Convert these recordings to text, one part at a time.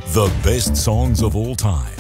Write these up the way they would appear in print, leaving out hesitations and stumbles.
The best songs of all time.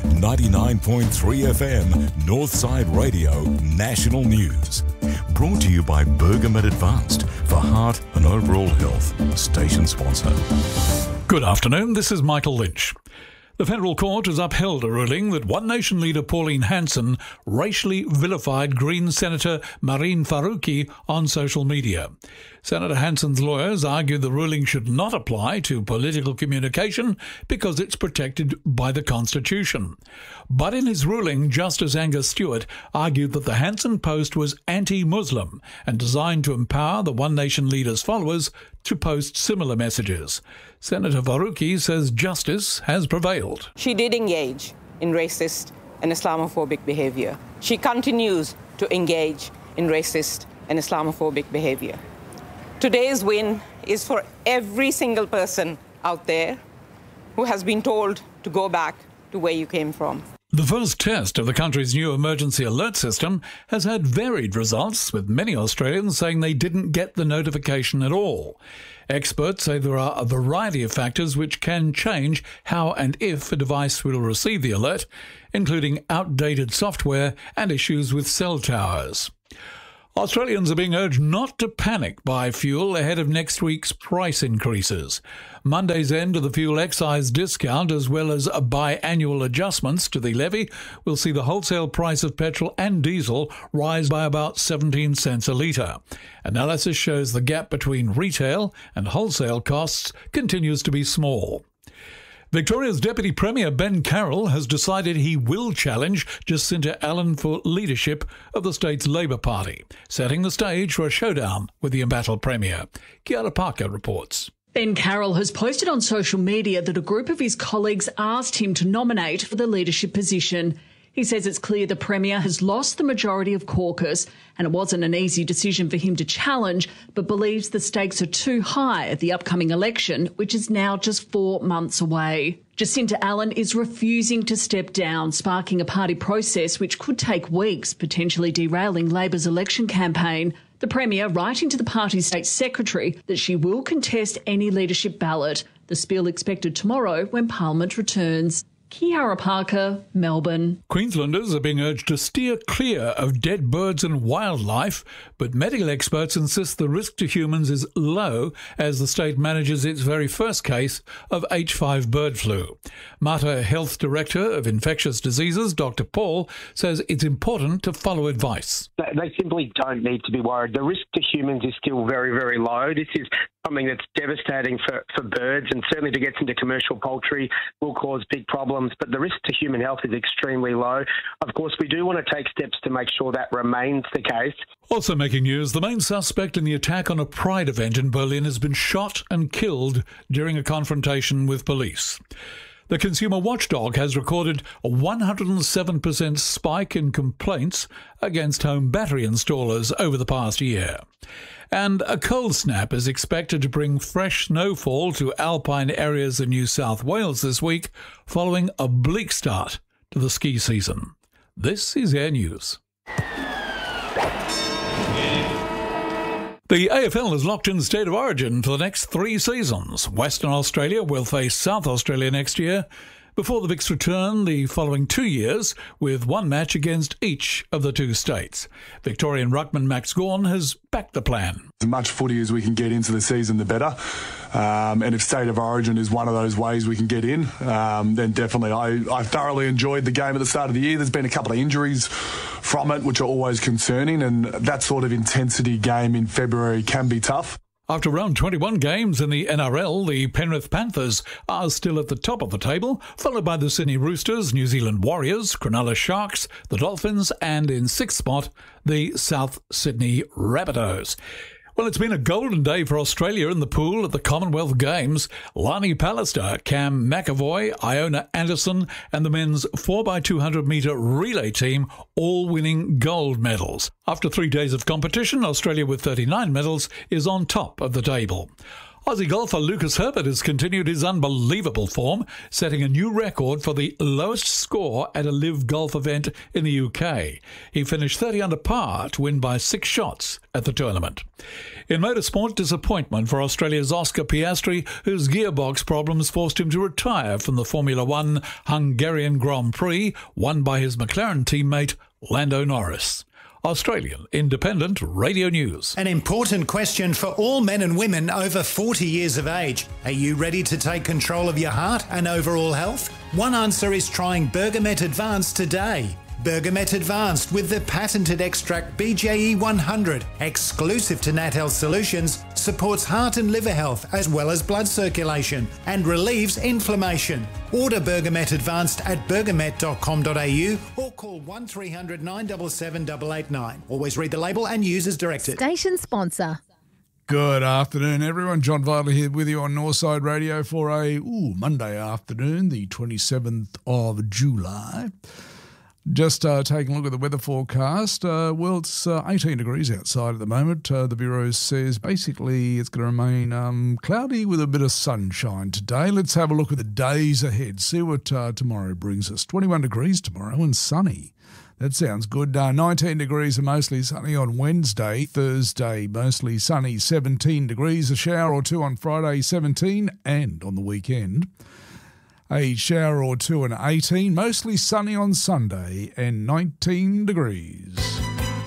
99.3 FM, Northside Radio, National News. Brought to you by Bergamet Advanced for heart and overall health. Station sponsor. Good afternoon, this is Michael Lynch. The federal court has upheld a ruling that One Nation leader Pauline Hanson racially vilified Greens Senator Mehreen Faruqi on social media. Senator Hanson's lawyers argued the ruling should not apply to political communication because it's protected by the Constitution. But in his ruling, Justice Angus Stewart argued that the Hanson post was anti-Muslim and designed to empower the One Nation leader's followers to post similar messages. Senator Faruqi says justice has prevailed. She did engage in racist and Islamophobic behaviour. She continues to engage in racist and Islamophobic behaviour. Today's win is for every single person out there who has been told to go back to where you came from. The first test of the country's new emergency alert system has had varied results, with many Australians saying they didn't get the notification at all. Experts say there are a variety of factors which can change how and if a device will receive the alert, including outdated software and issues with cell towers. Australians are being urged not to panic buy fuel ahead of next week's price increases. Monday's end of the fuel excise discount, as well as biannual adjustments to the levy, will see the wholesale price of petrol and diesel rise by about 17 cents a litre. Analysis shows the gap between retail and wholesale costs continues to be small. Victoria's Deputy Premier Ben Carroll has decided he will challenge Jacinta Allan for leadership of the state's Labor Party, setting the stage for a showdown with the embattled Premier. Kiara Parker reports. Ben Carroll has posted on social media that a group of his colleagues asked him to nominate for the leadership position. He says it's clear the Premier has lost the majority of caucus and it wasn't an easy decision for him to challenge, but believes the stakes are too high at the upcoming election, which is now just 4 months away. Jacinta Allan is refusing to step down, sparking a party process which could take weeks, potentially derailing Labor's election campaign. The Premier writing to the party's state secretary that she will contest any leadership ballot. The spiel expected tomorrow when Parliament returns. Kiara Parker, Melbourne. Queenslanders are being urged to steer clear of dead birds and wildlife, but medical experts insist the risk to humans is low as the state manages its very first case of H5 bird flu. Mater Health Director of Infectious Diseases, Dr. Paul, says it's important to follow advice. They simply don't need to be worried. The risk to humans is still very, very low. This is something that's devastating for birds, and certainly to get into commercial poultry will cause big problems, but the risk to human health is extremely low. Of course, we do want to take steps to make sure that remains the case. Also making news, the main suspect in the attack on a Pride event in Berlin has been shot and killed during a confrontation with police. The consumer watchdog has recorded a 107% spike in complaints against home battery installers over the past year. And a cold snap is expected to bring fresh snowfall to alpine areas in New South Wales this week, following a bleak start to the ski season. This is Air News. The AFL is locked in State of Origin for the next 3 seasons. Western Australia will face South Australia next year, before the Vics return the following 2 years, with one match against each of the 2 states. Victorian ruckman Max Gawn has backed the plan. As much footy as we can get into the season, the better. And if State of Origin is one of those ways we can get in, then definitely. I thoroughly enjoyed the game at the start of the year. There's been a couple of injuries from it, which are always concerning, and that sort of intensity game in February can be tough. After round 21 games in the NRL, the Penrith Panthers are still at the top of the table, followed by the Sydney Roosters, New Zealand Warriors, Cronulla Sharks, the Dolphins, and in 6th spot, the South Sydney Rabbitohs. Well, it's been a golden day for Australia in the pool at the Commonwealth Games. Lani Pallister, Cam McAvoy, Iona Anderson and the men's 4x200 metre relay team all winning gold medals. After 3 days of competition, Australia with 39 medals is on top of the table. Aussie golfer Lucas Herbert has continued his unbelievable form, setting a new record for the lowest score at a live golf event in the UK. He finished 30 under par to win by 6 shots at the tournament. In motorsport, disappointment for Australia's Oscar Piastri, whose gearbox problems forced him to retire from the Formula One Hungarian Grand Prix, won by his McLaren teammate Lando Norris. Australian Independent Radio News. An important question for all men and women over 40 years of age. Are you ready to take control of your heart and overall health? One answer is trying Bergamet Advanced today. Bergamet Advanced with the patented extract BJE 100, exclusive to Nat Health Solutions, supports heart and liver health as well as blood circulation and relieves inflammation. Order Bergamet Advanced at bergamet.com.au or call 1300 977 889. Always read the label and use as directed. Station sponsor. Good afternoon, everyone. John Vidler here with you on Northside Radio for a Monday afternoon, the 27th of July. Just taking a look at the weather forecast. It's 18 degrees outside at the moment. The Bureau says basically it's going to remain cloudy with a bit of sunshine today. Let's have a look at the days ahead, see what tomorrow brings us. 21 degrees tomorrow and sunny. That sounds good. 19 degrees and mostly sunny on Wednesday. Thursday, mostly sunny, 17 degrees. A shower or two on Friday, 17, and on the weekend, a shower or two and 18, mostly sunny on Sunday and 19 degrees.